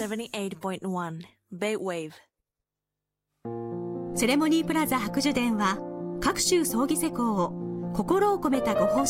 78.1 Bay-Wave。 セレモニープラザ白樹殿は各種葬儀施工を心を込めたご奉仕